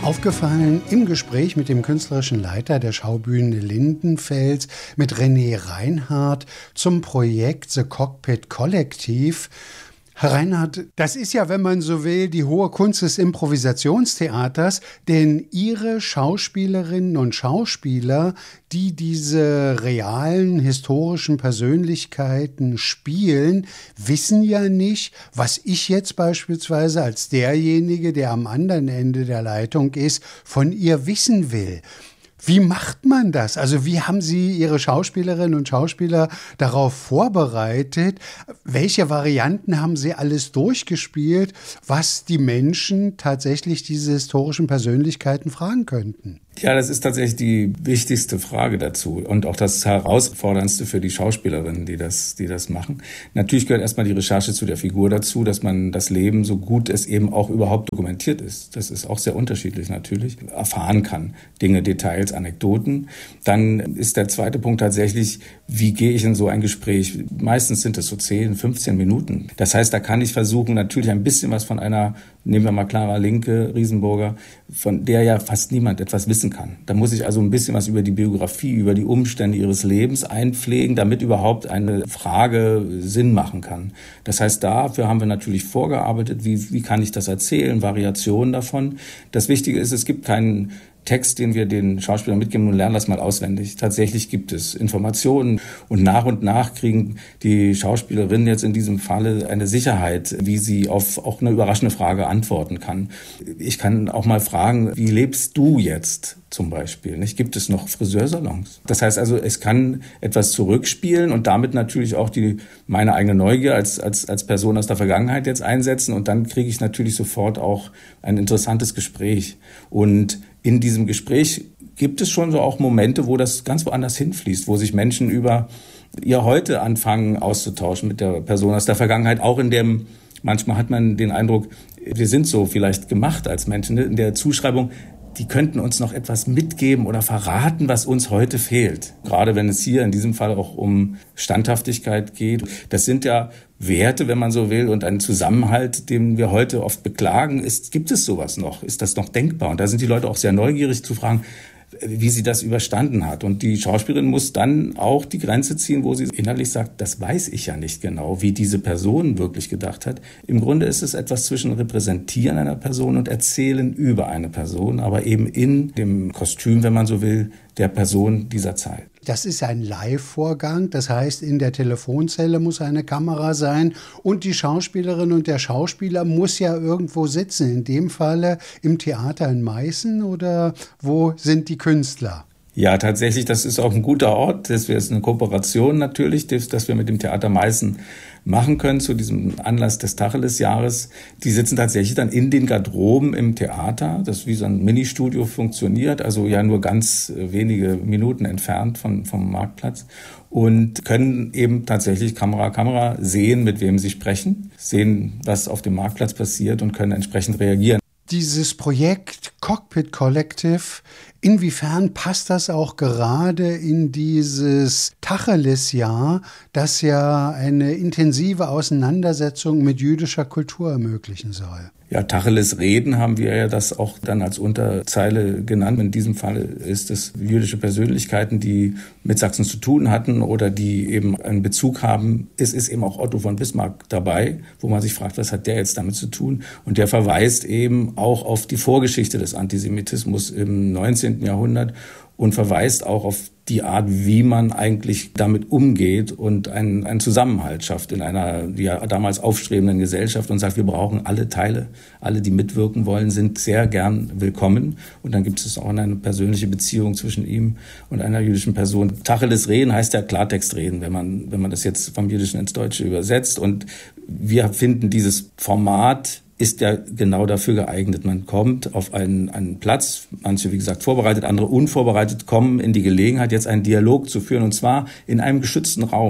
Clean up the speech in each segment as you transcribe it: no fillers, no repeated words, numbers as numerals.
Aufgefallen im Gespräch mit dem künstlerischen Leiter der Schaubühne Lindenfels, mit René Reinhardt, zum Projekt The Cockpit Collective. Herr Reinhardt, das ist ja, wenn man so will, die hohe Kunst des Improvisationstheaters, denn Ihre Schauspielerinnen und Schauspieler, die diese realen, historischen Persönlichkeiten spielen, wissen ja nicht, was ich jetzt beispielsweise als derjenige, der am anderen Ende der Leitung ist, von ihr wissen will. Wie macht man das? Also wie haben Sie Ihre Schauspielerinnen und Schauspieler darauf vorbereitet? Welche Varianten haben Sie alles durchgespielt, was die Menschen tatsächlich diese historischen Persönlichkeiten fragen könnten? Ja, das ist tatsächlich die wichtigste Frage dazu und auch das Herausforderndste für die Schauspielerinnen, die das machen. Natürlich gehört erstmal die Recherche zu der Figur dazu, dass man das Leben, so gut es eben auch überhaupt dokumentiert ist, das ist auch sehr unterschiedlich natürlich, erfahren kann. Dinge, Details, Anekdoten. Dann ist der zweite Punkt tatsächlich, wie gehe ich in so ein Gespräch? Meistens sind es so 10, 15 Minuten. Das heißt, da kann ich versuchen, natürlich ein bisschen was von einer, nehmen wir mal Clara Linke, Riesenburger, von der ja fast niemand etwas wissen kann. Da muss ich also ein bisschen was über die Biografie, über die Umstände ihres Lebens einpflegen, damit überhaupt eine Frage Sinn machen kann. Das heißt, dafür haben wir natürlich vorgearbeitet, wie kann ich das erzählen, Variationen davon. Das Wichtige ist, es gibt keinen Text, den wir den Schauspielern mitgeben und lernen das mal auswendig. Tatsächlich gibt es Informationen und nach kriegen die Schauspielerinnen jetzt in diesem Falle eine Sicherheit, wie sie auf auch eine überraschende Frage antworten kann. Ich kann auch mal fragen, wie lebst du jetzt zum Beispiel? Nicht? Gibt es noch Friseursalons? Das heißt also, es kann etwas zurückspielen und damit natürlich auch meine eigene Neugier als Person aus der Vergangenheit jetzt einsetzen und dann kriege ich natürlich sofort auch ein interessantes Gespräch. Und in diesem Gespräch gibt es schon so auch Momente, wo das ganz woanders hinfließt, wo sich Menschen über ihr Heute anfangen auszutauschen mit der Person aus der Vergangenheit, auch in dem, manchmal hat man den Eindruck, wir sind so vielleicht gemacht als Menschen, in der Zuschreibung, die könnten uns noch etwas mitgeben oder verraten, was uns heute fehlt. Gerade wenn es hier in diesem Fall auch um Standhaftigkeit geht. Das sind ja Werte, wenn man so will, und ein Zusammenhalt, den wir heute oft beklagen. Gibt es sowas noch? Ist das noch denkbar? Und da sind die Leute auch sehr neugierig zu fragen, wie sie das überstanden hat. Und die Schauspielerin muss dann auch die Grenze ziehen, wo sie innerlich sagt, das weiß ich ja nicht genau, wie diese Person wirklich gedacht hat. Im Grunde ist es etwas zwischen Repräsentieren einer Person und Erzählen über eine Person, aber eben in dem Kostüm, wenn man so will, der Person dieser Zeit. Das ist ein Live-Vorgang, das heißt, in der Telefonzelle muss eine Kamera sein und die Schauspielerin und der Schauspieler muss ja irgendwo sitzen. In dem Falle im Theater in Meißen oder wo sind die Künstler? Ja, tatsächlich, das ist auch ein guter Ort. Das ist eine Kooperation natürlich, dass wir mit dem Theater Meißen machen können zu diesem Anlass des Tacheles-Jahres. Die sitzen tatsächlich dann in den Garderoben im Theater, das wie so ein Ministudio funktioniert, also ja nur ganz wenige Minuten entfernt vom Marktplatz und können eben tatsächlich Kamera sehen, mit wem sie sprechen, sehen, was auf dem Marktplatz passiert und können entsprechend reagieren. Dieses Projekt Cockpit Collective, inwiefern passt das auch gerade in dieses Tacheles-Jahr, das ja eine intensive Auseinandersetzung mit jüdischer Kultur ermöglichen soll? Ja, Tacheles reden haben wir ja das auch dann als Unterzeile genannt. In diesem Fall ist es jüdische Persönlichkeiten, die mit Sachsen zu tun hatten oder die eben einen Bezug haben. Es ist eben auch Otto von Bismarck dabei, wo man sich fragt, was hat der jetzt damit zu tun? Und der verweist eben auch auf die Vorgeschichte des Antisemitismus im 19. Jahrhundert und verweist auch auf die Art, wie man eigentlich damit umgeht und einen Zusammenhalt schafft in einer ja damals aufstrebenden Gesellschaft und sagt, wir brauchen alle Teile, alle, die mitwirken wollen, sind sehr gern willkommen. Und dann gibt es auch eine persönliche Beziehung zwischen ihm und einer jüdischen Person. Tacheles reden heißt ja Klartext reden, wenn man das jetzt vom Jüdischen ins Deutsche übersetzt. Und wir finden dieses Format ist ja genau dafür geeignet. Man kommt auf einen Platz, manche wie gesagt vorbereitet, andere unvorbereitet, kommen in die Gelegenheit, jetzt einen Dialog zu führen und zwar in einem geschützten Raum.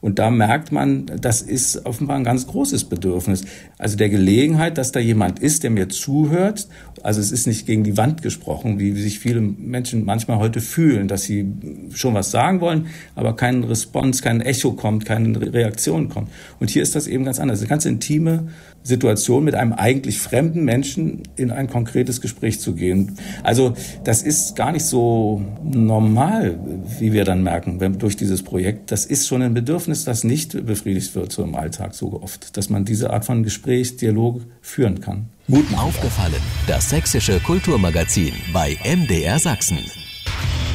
Und da merkt man, das ist offenbar ein ganz großes Bedürfnis. Also der Gelegenheit, dass da jemand ist, der mir zuhört. Also es ist nicht gegen die Wand gesprochen, wie sich viele Menschen manchmal heute fühlen, dass sie schon was sagen wollen, aber kein Response, kein Echo kommt, keine Reaktion kommt. Und hier ist das eben ganz anders. Eine ganz intime Situation, mit einem eigentlich fremden Menschen in ein konkretes Gespräch zu gehen. Also das ist gar nicht so normal, wie wir dann merken, durch dieses Projekt. Das ist schon ein Bedürfnis, das nicht befriedigt wird so im Alltag so oft, dass man diese Art von Gespräch, Dialog führen kann. Aufgefallen, das sächsische Kulturmagazin bei MDR Sachsen.